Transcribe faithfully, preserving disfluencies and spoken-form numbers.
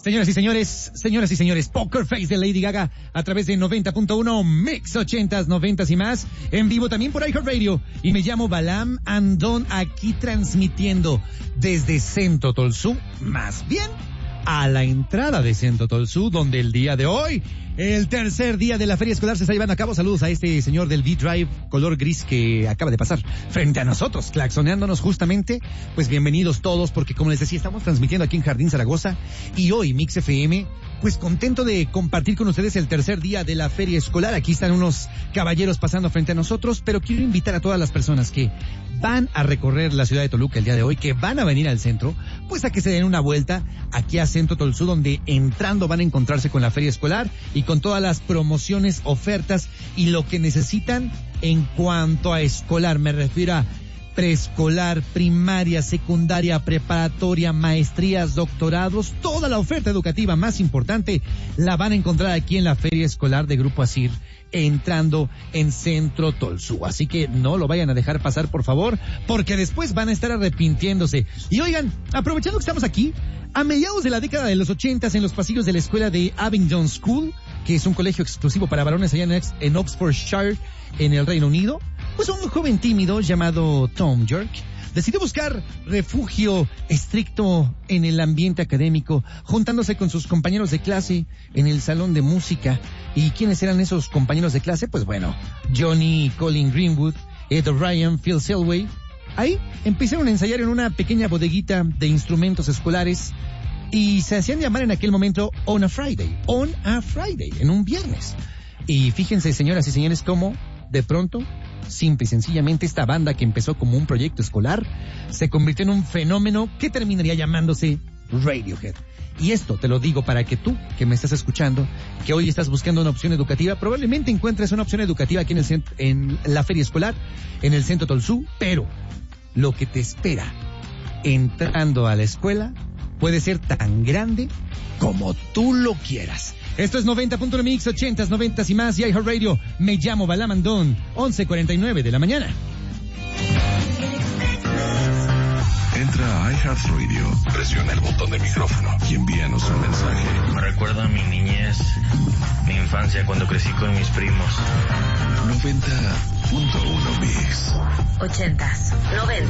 Señoras y señores, señoras y señores, Poker Face de Lady Gaga a través de noventa punto uno Mix ochentas, noventas y más, en vivo también por iHeartRadio. Y me llamo Balam Andón, aquí transmitiendo desde Centro Tolsú, más bien a la entrada de Centro Tolsú, donde el día de hoy, el tercer día de la feria escolar, se está llevando a cabo. Saludos a este señor del V-Drive color gris que acaba de pasar frente a nosotros, claxoneándonos justamente. Pues bienvenidos todos, porque como les decía, estamos transmitiendo aquí en Jardín Zaragoza, y hoy Mix F M, pues contento de compartir con ustedes el tercer día de la feria escolar. Aquí están unos caballeros pasando frente a nosotros, pero quiero invitar a todas las personas que van a recorrer la ciudad de Toluca el día de hoy, que van a venir al centro, pues a que se den una vuelta aquí a Centro Tolsú, donde entrando van a encontrarse con la feria escolar y con todas las promociones, ofertas y lo que necesitan en cuanto a escolar. Me refiero a preescolar, primaria, secundaria, preparatoria, maestrías, doctorados. Toda la oferta educativa más importante la van a encontrar aquí en la feria escolar de Grupo Asir, entrando en Centro Tolsú. Así que no lo vayan a dejar pasar, por favor, porque después van a estar arrepintiéndose. Y oigan, aprovechando que estamos aquí, a mediados de la década de los ochentas, en los pasillos de la escuela de Abingdon School, que es un colegio exclusivo para varones allá en, en Oxfordshire, en el Reino Unido, pues un joven tímido llamado Tom York decidió buscar refugio estricto en el ambiente académico, juntándose con sus compañeros de clase en el salón de música. ¿Y quiénes eran esos compañeros de clase? Pues bueno, Johnny Colin Greenwood, Ed O'Brien, Phil Selway. Ahí empezaron a ensayar en una pequeña bodeguita de instrumentos escolares y se hacían llamar en aquel momento On a Friday, On a Friday, en un viernes. Y fíjense, señoras y señores, cómo de pronto, simple y sencillamente, esta banda que empezó como un proyecto escolar se convirtió en un fenómeno que terminaría llamándose Radiohead. Y esto te lo digo para que tú, que me estás escuchando, que hoy estás buscando una opción educativa, probablemente encuentres una opción educativa aquí en, el cent- en la feria escolar, en el Centro Tolsú, pero lo que te espera entrando a la escuela puede ser tan grande como tú lo quieras. Esto es noventa punto uno Mix, ochentas, noventas y más, y iHeartRadio. Me llamo Balam Andón, once cuarenta y nueve de la mañana. Entra a iHeartRadio, presiona el botón de micrófono y envíanos un mensaje. Me recuerda a mi niñez, mi infancia cuando crecí con mis primos. noventa punto uno Mix. Ochentas, noventas.